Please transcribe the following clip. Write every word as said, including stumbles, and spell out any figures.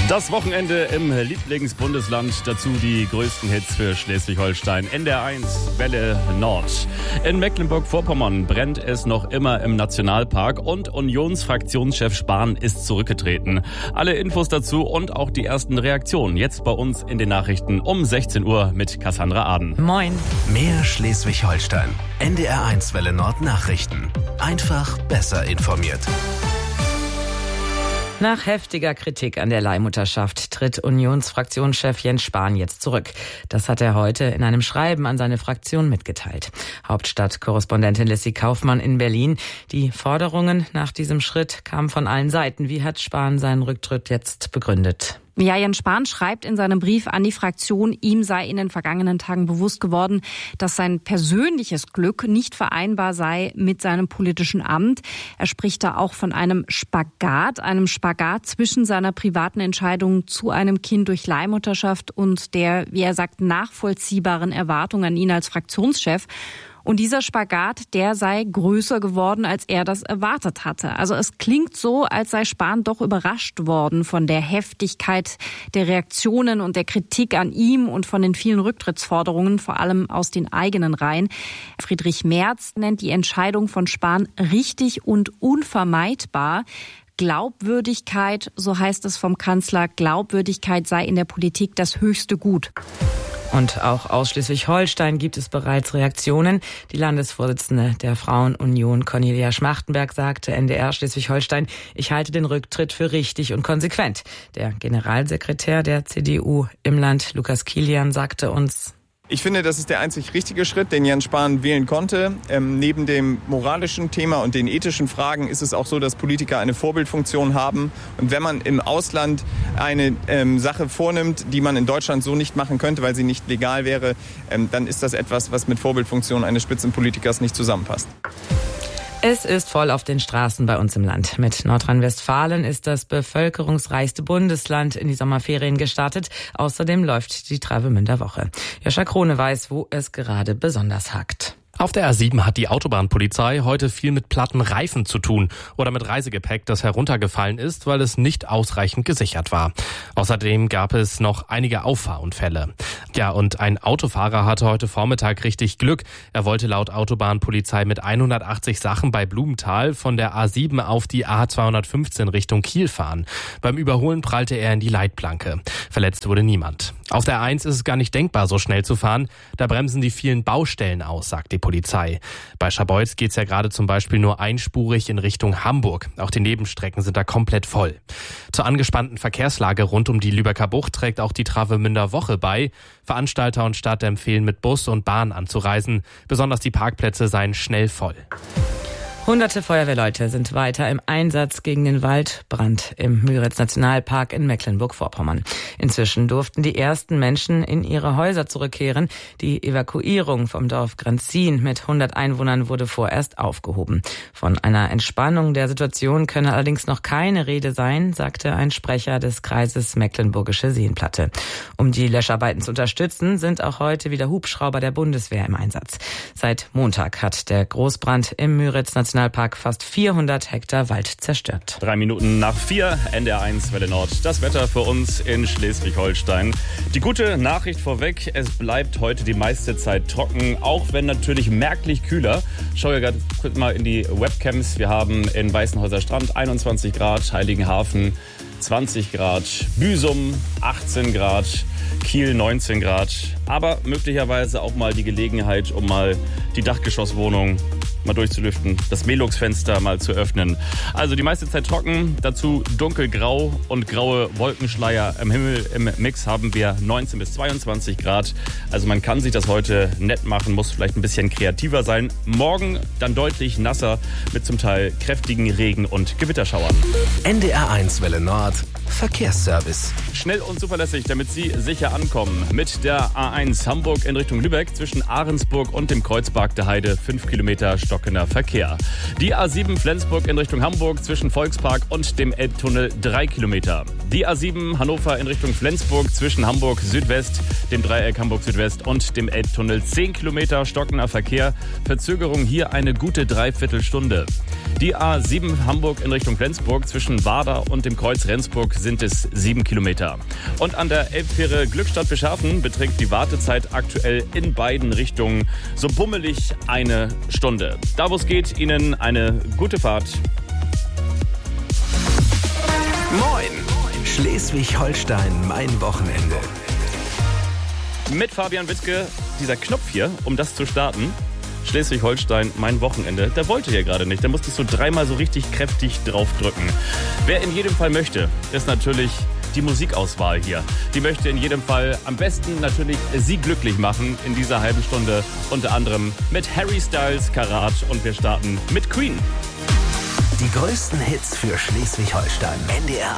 Das Wochenende im Lieblingsbundesland, dazu die größten Hits für Schleswig-Holstein. N D R eins, Welle Nord. In Mecklenburg-Vorpommern brennt es noch immer im Nationalpark und Unionsfraktionschef Spahn ist zurückgetreten. Alle Infos dazu und auch die ersten Reaktionen jetzt bei uns in den Nachrichten um sechzehn Uhr mit Cassandra Aden. Moin. Mehr Schleswig-Holstein. N D R eins Welle Nord Nachrichten. Einfach besser informiert. Nach heftiger Kritik an der Leihmutterschaft tritt Unionsfraktionschef Jens Spahn jetzt zurück. Das hat er heute in einem Schreiben an seine Fraktion mitgeteilt. Hauptstadtkorrespondentin Lissy Kaufmann in Berlin. Die Forderungen nach diesem Schritt kamen von allen Seiten. Wie hat Spahn seinen Rücktritt jetzt begründet? Ja, Jens Spahn schreibt in seinem Brief an die Fraktion, ihm sei in den vergangenen Tagen bewusst geworden, dass sein persönliches Glück nicht vereinbar sei mit seinem politischen Amt. Er spricht da auch von einem Spagat, einem Spagat zwischen seiner privaten Entscheidung zu einem Kind durch Leihmutterschaft und der, wie er sagt, nachvollziehbaren Erwartung an ihn als Fraktionschef. Und dieser Spagat, der sei größer geworden, als er das erwartet hatte. Also es klingt so, als sei Spahn doch überrascht worden von der Heftigkeit der Reaktionen und der Kritik an ihm und von den vielen Rücktrittsforderungen, vor allem aus den eigenen Reihen. Friedrich Merz nennt die Entscheidung von Spahn richtig und unvermeidbar. Glaubwürdigkeit, so heißt es vom Kanzler, Glaubwürdigkeit sei in der Politik das höchste Gut. Und auch aus Schleswig-Holstein gibt es bereits Reaktionen. Die Landesvorsitzende der Frauenunion, Cornelia Schmachtenberg, sagte N D R Schleswig-Holstein, ich halte den Rücktritt für richtig und konsequent. Der Generalsekretär der C D U im Land, Lukas Kilian, sagte uns, ich finde, das ist der einzig richtige Schritt, den Jens Spahn wählen konnte. Ähm, neben dem moralischen Thema und den ethischen Fragen ist es auch so, dass Politiker eine Vorbildfunktion haben. Und wenn man im Ausland eine ähm, Sache vornimmt, die man in Deutschland so nicht machen könnte, weil sie nicht legal wäre, ähm, dann ist das etwas, was mit Vorbildfunktion eines Spitzenpolitikers nicht zusammenpasst. Es ist voll auf den Straßen bei uns im Land. Mit Nordrhein-Westfalen ist das bevölkerungsreichste Bundesland in die Sommerferien gestartet. Außerdem läuft die Travemünder Woche. Joscha Krone weiß, wo es gerade besonders hakt. Auf der A sieben hat die Autobahnpolizei heute viel mit platten Reifen zu tun oder mit Reisegepäck, das heruntergefallen ist, weil es nicht ausreichend gesichert war. Außerdem gab es noch einige Auffahrunfälle. Ja, und ein Autofahrer hatte heute Vormittag richtig Glück. Er wollte laut Autobahnpolizei mit hundertachtzig Sachen bei Blumenthal von der A sieben auf die A zweihundertfünfzehn Richtung Kiel fahren. Beim Überholen prallte er in die Leitplanke. Verletzt wurde niemand. Auf der A eins ist es gar nicht denkbar, so schnell zu fahren. Da bremsen die vielen Baustellen aus, sagt die Polizei. Bei Scharbeutz geht's ja gerade zum Beispiel nur einspurig in Richtung Hamburg. Auch die Nebenstrecken sind da komplett voll. Zur angespannten Verkehrslage rund um die Lübecker Bucht trägt auch die Travemünder Woche bei. Veranstalter und Stadt empfehlen, mit Bus und Bahn anzureisen. Besonders die Parkplätze seien schnell voll. Hunderte Feuerwehrleute sind weiter im Einsatz gegen den Waldbrand im Müritz-Nationalpark in Mecklenburg-Vorpommern. Inzwischen durften die ersten Menschen in ihre Häuser zurückkehren. Die Evakuierung vom Dorf Granzin mit hundert Einwohnern wurde vorerst aufgehoben. Von einer Entspannung der Situation könne allerdings noch keine Rede sein, sagte ein Sprecher des Kreises Mecklenburgische Seenplatte. Um die Löscharbeiten zu unterstützen, sind auch heute wieder Hubschrauber der Bundeswehr im Einsatz. Seit Montag hat der Großbrand im Müritz-Nationalpark fast vierhundert Hektar Wald zerstört. Drei Minuten nach vier, N D R eins Welle Nord. Das Wetter für uns in Schleswig-Holstein. Die gute Nachricht vorweg, es bleibt heute die meiste Zeit trocken, auch wenn natürlich merklich kühler. Schau ja gerade kurz mal in die Webcams. Wir haben in Weißenhäuser Strand einundzwanzig Grad, Heiligenhafen zwanzig Grad, Büsum achtzehn Grad, Kiel neunzehn Grad. Aber möglicherweise auch mal die Gelegenheit, um mal die Dachgeschosswohnung mal durchzulüften, das Melux-Fenster mal zu öffnen. Also die meiste Zeit trocken, dazu dunkelgrau und graue Wolkenschleier am Himmel. Im Mix haben wir neunzehn bis zweiundzwanzig Grad. Also man kann sich das heute nett machen, muss vielleicht ein bisschen kreativer sein. Morgen dann deutlich nasser mit zum Teil kräftigen Regen- und Gewitterschauern. N D R eins Welle Nord Verkehrsservice. Schnell und zuverlässig, damit Sie sicher ankommen. Mit der A eins Hamburg in Richtung Lübeck zwischen Ahrensburg und dem Kreuzberg der Heide fünf Kilometer stockender Verkehr. Die A sieben Flensburg in Richtung Hamburg zwischen Volkspark und dem Elbtunnel drei Kilometer. Die A sieben Hannover in Richtung Flensburg zwischen Hamburg Südwest, dem Dreieck Hamburg Südwest und dem Elbtunnel zehn Kilometer stockender Verkehr. Verzögerung hier eine gute Dreiviertelstunde. Die A sieben Hamburg in Richtung Flensburg zwischen Warder und dem Kreuz Rendsburg sind es sieben Kilometer. Und an der Elbfähre Glückstadt-Beschafen beträgt die Wartezeit aktuell in beiden Richtungen so bummelig eine Stunde. Da wo es geht, Ihnen eine gute Fahrt. Moin! Schleswig-Holstein, mein Wochenende. Mit Fabian Wittke, dieser Knopf hier, um das zu starten. Schleswig-Holstein, mein Wochenende. Der wollte hier gerade nicht. Da musstest du dreimal so richtig kräftig draufdrücken. Wer in jedem Fall möchte, ist natürlich die Musikauswahl hier. Die möchte in jedem Fall am besten natürlich Sie glücklich machen in dieser halben Stunde. Unter anderem mit Harry Styles, Karat, und wir starten mit Queen. Die größten Hits für Schleswig-Holstein. N D R